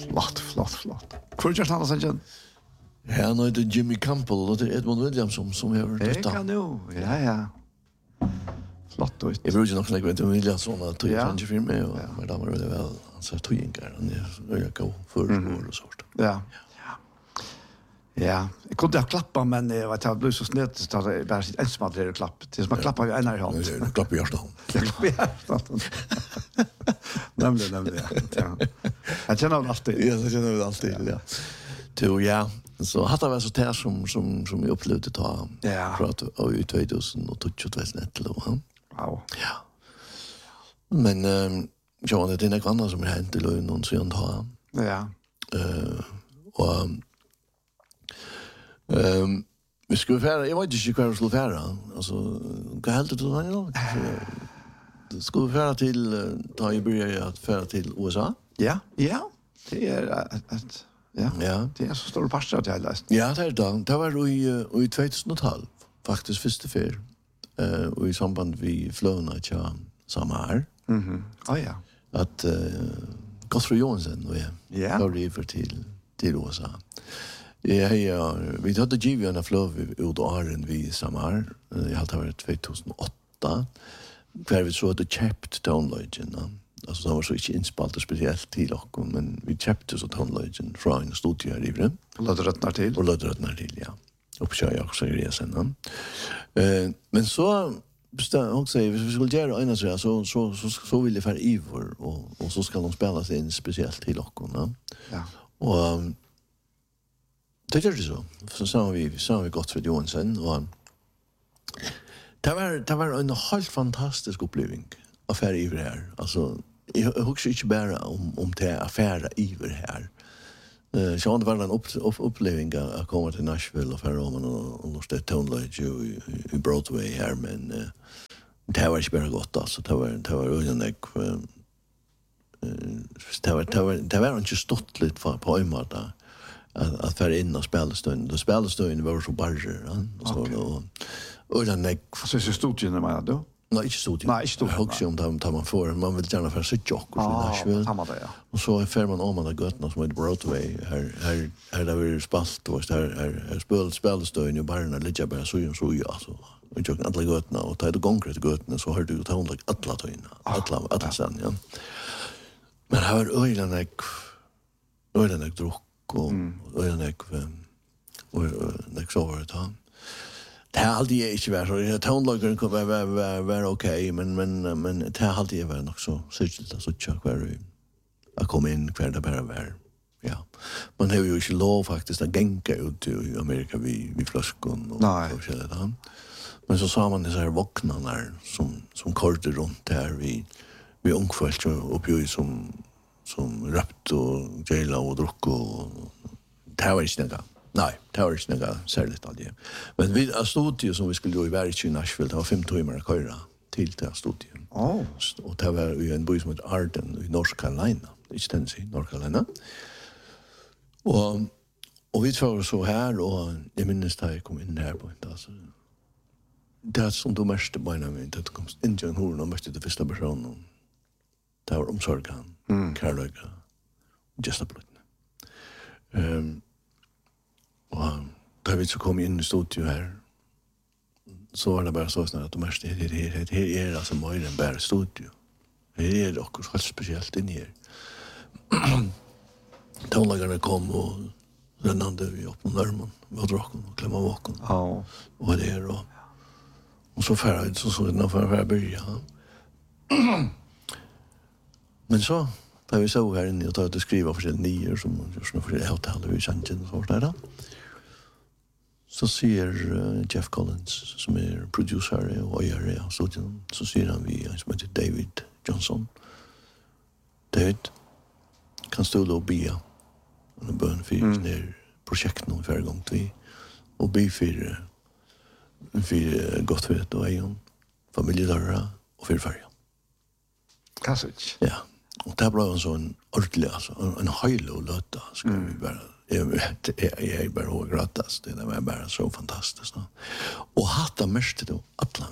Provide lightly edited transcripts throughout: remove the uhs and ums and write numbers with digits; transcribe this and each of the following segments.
Flott. Hvor gjør han sannsyn? Ja, nå det Jimmy Campbell, og det Edmund Williamson som har Det kan jo, ja. Flott ut. Jeg bruker nok snakke med Edmund Williamson, at tog Ja. han ikke film med, og men da var det vel, han sa togjengar, han er gå for år og sånt. Ja. Ja, jeg kunne ha klappet, men jeg vet, jeg ble så snedt, så det bare sitt ensamadler og klapp. Det som man klapper jo en her i hånd. Nu klapper hjertet. Jeg klapper i hjertet. Nemlig, ja. Jeg kjenner det alltid. Ja, det känner vi alltid, ja. Jo, ja. Så hade jag så där som vi upplevde ta. Ja. För att i 2000 och 2001 då. Wow. Ja. Men ja, det är något annat som hänt i någon sån här. Ja. Och vi skulle färra, jag vet inte hur vi skulle färra. Alltså, vad helt du då? Skulle vi färra till ta i början att färra till USA? Ja. Det är ett Ja. Det är så stor pastor att jag har läst. Ja, det är det. Det var i 2012, faktiskt första fer. Och i samband vi flöna till Samar. Ja. Att Gottfried Johansen och Ja. går över till USA. Ja, vi hade givet en flöv ut åren vi Samar. Jag hade varit 2008. Där vi så hade köpt downloaden. Alltså det var så inte inspalt speciellt till oss, men vi köpte så tonlagen från en studio här i Vrön. Och låter röttnar till. Ja. Och så jag också i sen. Men så bestämde också vi skulle göra en så ville för Ivor och så ska de spela sig in speciellt till oss, Ja. Och det gör det så. Så vi gått för Johansson och det var en helt fantastisk upplevelse affär Ivor här. Alltså jag huskar inte bara om det affärer Ivor här. Så det var en upplevelse att komma till Nashville och färra om och det tonlage i Broadway här, men det var inte bara gott alltså. Det var det var inte stått lite på ömmarna att färra in och spelstön var så barger och den Så studien menar du? Nej, inte studion. Nej, inte studion. Också om man vill gärna för sig jock och Nashville. Ja. Och så fär man om man gått något som heter Broadway här där vi spalt och här spelstön ju barna ligger bara så alltså. Och jag alla gåtna och ta det konkret gåtna så har du tagit alla tojna. Alla sen, ja. Men här var öjlanek druck och öjlanek och så var det han. Det har alltid inte varit så. Det tonlagaren kommer vara okej, men det har alltid varit nog så särskilt så tjock att komma in kvar det bara var. Ja. Man har ju inte lov faktiskt att gänka ut i Amerika vid flaskon och så där. Men så sa man det så här vaknarna som korte runt där vi ungfolk och ju som röpt och gela och druck och det var inte något. Nej, det var inte något särskilt av det. Men vi studion som vi skulle gå i Världs i Nashville, det var 5 timmar att köra till det studion. Och det var i en by som heter Arden i North Carolina. Inte Tennessee, North Carolina. Och vi var så här och jag minns att jag kom in här på ett alltså. Det som du märkte på en av mig, det kom in i en horn och märkte det första personen. Det var omsorgan, kärlöka, gesta blötna. Och då vi så kom in i studion här så var det bara så snart att de märkte det är alltså mer än bara studio. Det är också helt speciellt in här. Tonlagarna kom och rennande vi upp på närman. Vi hade rocken och klämma vaken. Ja. Och det är och så färdigt så när för börja. Men så där vi så här inne och tar att skriva för nior som just nu för det hotell vi sände så där. Så säger Jeff Collins som är producer och gör så säger han vi som heter David Johnson. David kan stå då bia en bön för när projekt nu för gång till och be för gott för och en familjedörra och för färja. Kassage. Ja. Och det blev en sån ordentlig alltså en höjl och löta ska vi bara jag bara och grattas det var bara så fantastiskt. Och hatta mest då alla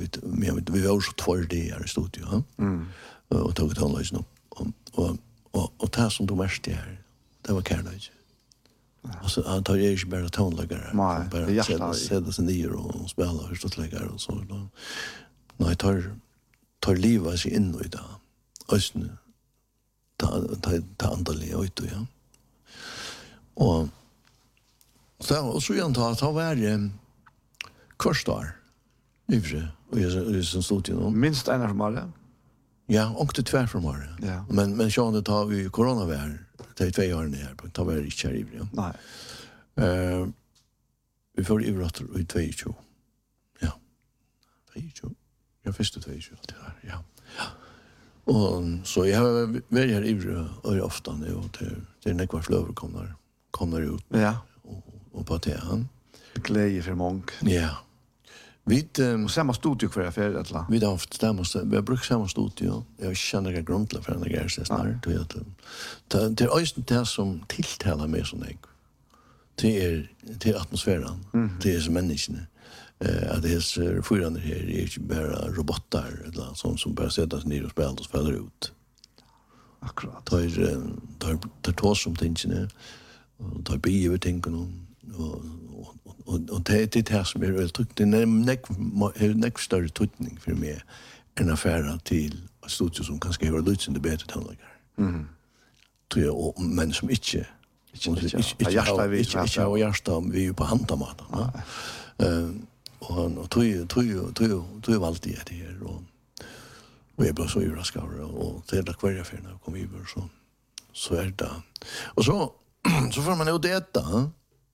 vägen. Vi var så 2 dagar i studion, och tog ett handlösen upp och och det som du mest här, det var kärlek. Alltså han tar ju inte bara tonläggare. Nej, det är hjärtat. Sätta sig ner och spela förståsläggare och så. Nej, tar livet sig in i det. Östnu. Ta andaliga ut och ja. Och så jag antar att han var kursdag. Ivre. Och jag som stod till någon. Minst en från Marre. Ja, och det tvär från Marre. Ja. Men så det tar vi coronavär. Det är 2 år här. Det var inte här ivre. Nej. Vi får ivratter i 22. Ja. 22. Jag förstår 22. Ja. Och så jag har varit här ivre ofta nu och det är nekvar flöver kommer ut. Ja. Och på det han. Glädje för många. Ja. Vi och samma studio för affärer eller? Vi har haft vi har brukt samma studio. Jag känner det grundla för den grejen snart det är östen det som tilltalar mig så nek. Det är atmosfären. Det är som människorna. Att det är förande här är inte bara robotar eller sånt som bara sätter sig ner och spelar och spelar ut. Akkurat. Tar tås som tingene och tar biver tinken och det är det som är väl tryckt. Det är nek större tutning för mig än affärer till studio som kanske har lyssnat bättre tonläggare. Tror jag, men som inte har hjärsta vi är på handamaten. Och tog ju alltid det här och jag blev så överraskad och det är där kvar för när jag kom över så är det. Och så får man ut äta.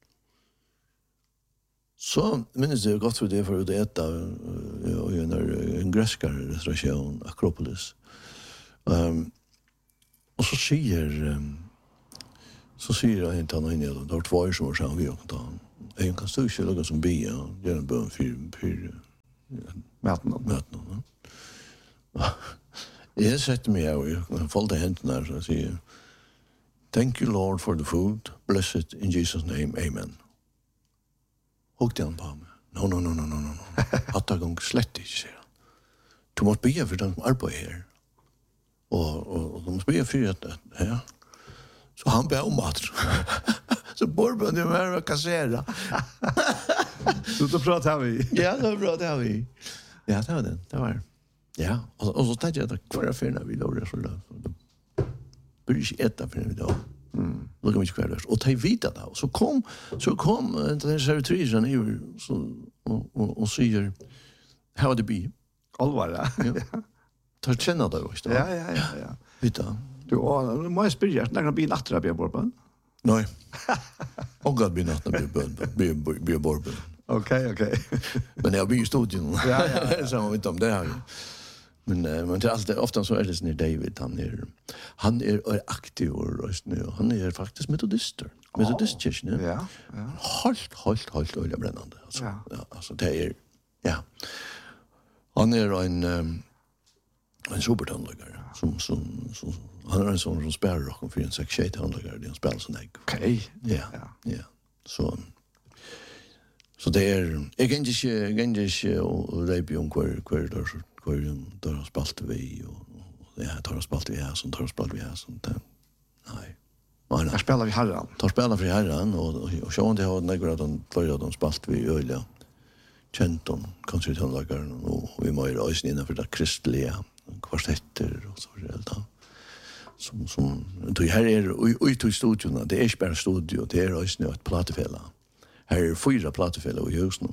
Så minns jag gott för det för att äta och en gräskare restaurang Akropolis. Och så säger jag inte han inne då 2 år som var så vi och då. Jag kan stå och lägga som bia, göra en bön för maten. Jag sätter mig och jag foldar händerna så jag säger Thank you Lord for the food, bless it in Jesus name, amen. Hugg han på mig. No. Att jag gång slett inte, säger han. Du måste bia för den som arbetar här. Och de måste bia för att ja. Så han ber om mat. Så Borbjörn är med och kassera. Så då pratar vi. Ja, då pratar vi. Ja, det var den. Det var. Ja, och så tänkte jag att kvar för när vi då så då. Började inte äta för när vi då. Då kan vi kvar där. Och ta vita då. Så kom den servitrisen över så och säger how det be. Allvar. Ja. Tar känna då just. Ja. Vita. Du måste spyrja när det blir nattra på Borbjörn. Nej. Och God blir natten blir Borbjörn. Okej. Men jag blir i studion. Ja. Så man vet om det här. Men det är alltid ofta så är det när David han är aktiv och nu han är faktiskt metodister. Metodistkyrkan. Ja. Halt öliga brännande alltså. Ja, alltså det är han är en supertonläggare som han är en sån som spelar rock för en 6-8 handläggare det spelar sån där. Okej. Ja. Så det är jag kan inte och det blir om kvar där har spalt vi och ja tar spalt vi här som nej. Jag spelar vi herran. Tar spelar för herran och så inte har några de spalt vi öliga kenton konserthandlagaren och vi må ju ösna innanför det kristliga kvartetter och så vidare. Som då här är ut i studion det är inte bara studio det är ösna ett platefälla. Här är 4 platefälla i husen.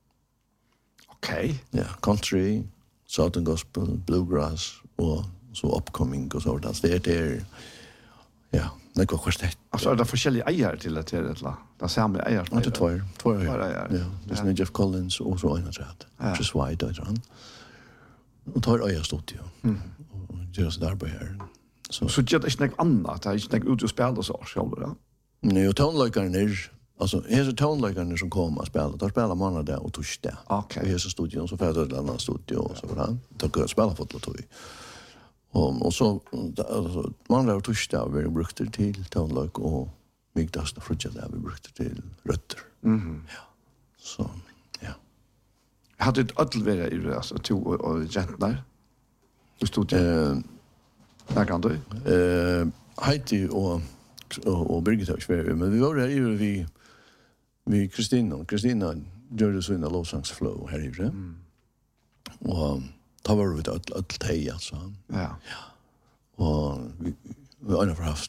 Okej. Ja, country, southern gospel, bluegrass och så upcoming och så där. Det är ja, det går kvartett. Alltså är det forskjellige eier til det eller? Det samme eier? Det är 2 eier. Ja. Det är Jeff Collins och så en rätt. Just wide där han. Och tar eier studio. Och gör så där på här. Så det är inte något annat, det är inte något ut och spela så själv då? Nej, och tonläggaren alltså är så tonläggaren som kommer att spela. Då spelar man där och torsdag. Okej. I studion så får det en annan studio och så där. Då går spela fotboll. Och så alltså man där torsdag vi brukte till tonlägg och migdasta frutja där vi brukte till rötter. Ja. Så ja. Hade ett ödelvera i det alltså to och gentnar. Du stod där. Där kan du? Heidi och Birgit har svär, men vi var där ju vi Kristina gjorde så in a lovsangsflow här i det. Och ta var det att tej alltså. Ja. Och vi har haft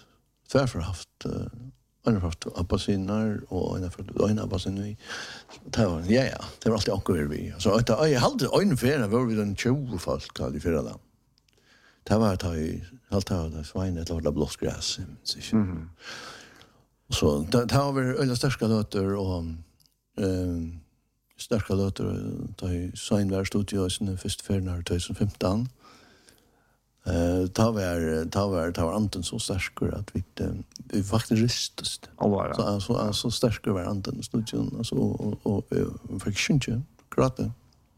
apelsiner och en apelsin vi. Det var det var alltid akkurat vi. Så jag hade en färd var vi den 20 folk i förra land. Det var allt det svinet eller blåsgräs så. Så det har vi alla starka låtar och starka låtar då i Seinvär studio i första färden 2015. Ta var anten så starkare att vi faktiskt ristast. Så starkare var anten studion alltså och fick inte gråta.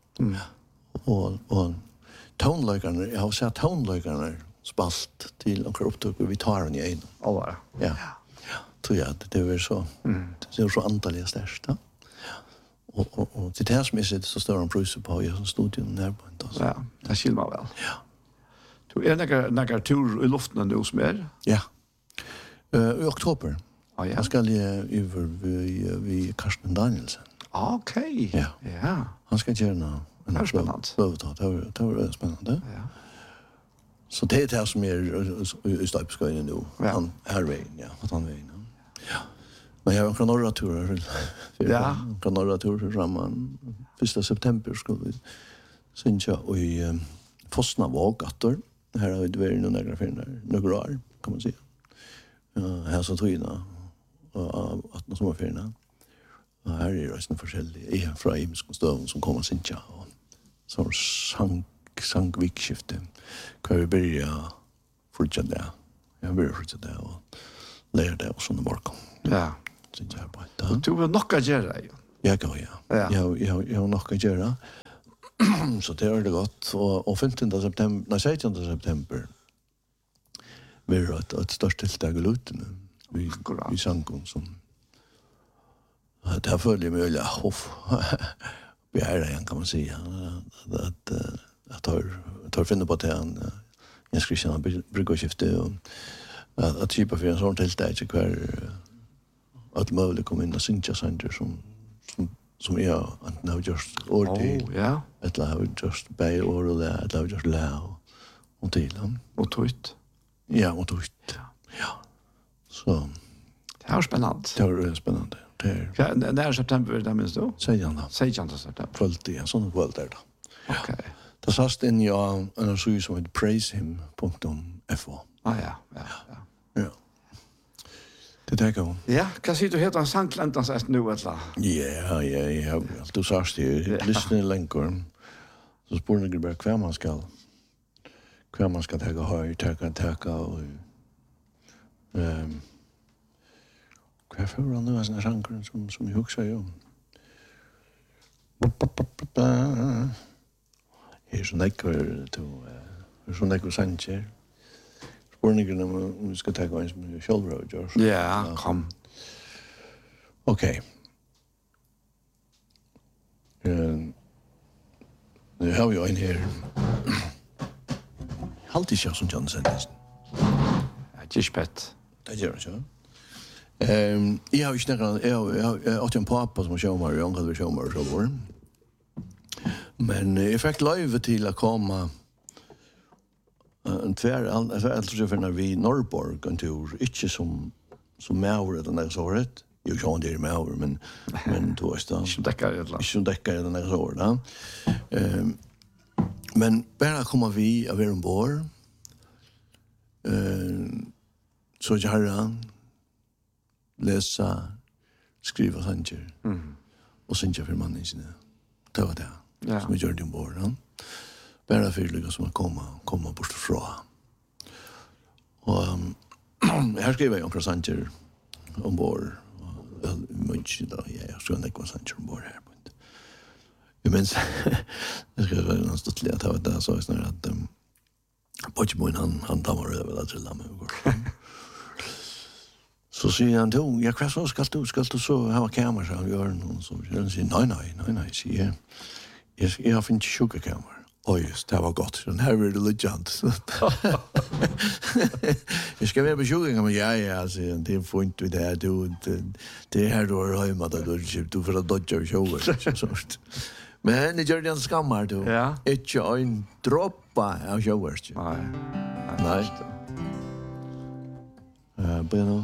Och tonlagarna, jag har sett tonlagarna spalt till och upptog vi tar den i en. Allvar. Ja. Tror jag att det var så. Det är så antalet största. Och till det här som är så står en prus på i studion där på inte. Ja, det skiljer man väl. Ja. Du några tur i luften nu som är? Ja. I oktober. Ja. Jag ska över vid Karsten Danielsen. Okej. Ja. Han ska göra en spännande. Det var spännande. Ja. Så det är det här som är i Støypskøyene nu. Han är vägen, ja. Att han vägen. Ja. Men jag har en norra tur. Ja. En norra tur framan. 1 september skulle vi synja och i Fosnavåg attor. Här har vi varit några några år kan man säga. Här så trina och att någon sommarferierna. Och här är det såna forskjellige från Imskonstöven som kommer synja och så sank vikskifte. Kan vi börja fortsätta där. Jag börjar fortsätta där och lära det och såna morgon. Ja. Synja på det. Du har nog att göra ju. Jag går ja. Jag har nog att göra. Så det är det gott och 15 september, 16 september blir det ett stort tilltag i luten. Vi sank som det har följer med öliga hoff. Vi är där kan man säga att tar finna på det en inskription bryggoskifte och att typa för en sån tilltag kvar att möjligt komma in och synja sanger som är att nu just ordet. Ja. Ett har just by or där, det har just lä och till och trytt. Ja, och trytt. Ja. Så det är spännande. Det är spännande. Det är ja, när september det minns du? 16 september. Fullt igen sån väl där då. Okej. Det sast in jag en så som heter praisehim.fo. Ja. Det där går. Ja, kan se du heter Sanktlandans är nu eller? Ja. Du sagst det. Lyssna länkor. Så spår det bara kvar man ska ta höj, ta och kvar för nu är såna sankar som jag huxar ju. Här så näcker till så näcker sankar. Spårningen om vi ska ta en som självråd görs. Ja, kom. Okej. Nu har vi en här. Halt inte som John Sanders. Gispet. Det gör det så. Jag har ju snackat jag har en pappa som kör mig, jag hade kört mig så var. Men jag fick lov till att komma en alltså för när vi Norrborg kan tur inte som mer den där såret. Jag kan det mer men då är det som täcker den där såret. Men bara kommer vi av ombord. Så jag har läsa skriva sanger. Och sen jag för mannen sin. Det var det. Ja. Som vi gör det ombord. Bara för som att komma bort från. Och här skriver jag om sanger ombord. Mycket då. Jag ska inte gå sanger ombord här. Jag minns, jag ska vara någon ståttlig att ha det så snarare att Pojkmoin han dammar över att trilla med. Så säger han då, jag kvar så ska du så ha kamera så han gör någon så. Jag säger nej, säger jag har finns sugarkamera. Oj, det var gott. Den här är det legend. Jag ska vara på 20, men ja, alltså det är fint med det du det här då är hemma då du för att dodja shower. Men det gör det en skammar du. Ja. Inte en droppa av showers. Nej. Bueno.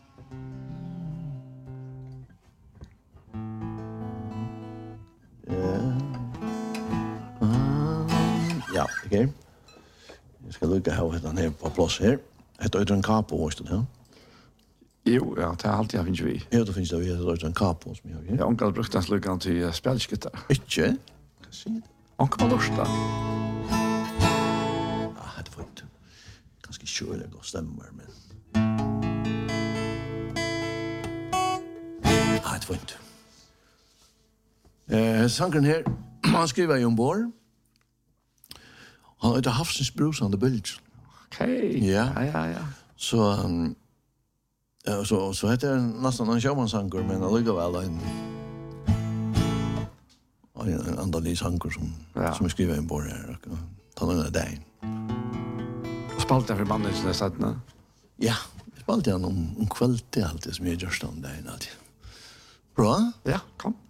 Ja, okej. Jag ska lukka här den här på plats här. Det är en kapo också då. Jo, ja, det är alltid jag finns vi. Ja, då finns det vi en kapo som jag har. Jag onkel brukte hans lukkan till spelskitar. Inte? Se. Onkel på lörsta. Ah, det var inte. Ganska sure det stämmer men. Ah, det var inte. Sankern här, han skriver ju ombord. Han heter Havsens brusande bild. Okej. Ja. Ja. Så heter det nästan en sjömansanker, men alligevel en andalig sanker som skriver ombord här. Ta den där. Spalt jag för bandet så där satt nu. Ja, spalt jag om kvalitet alltid som jag gör stånd där alltid. Bra? Ja, kom.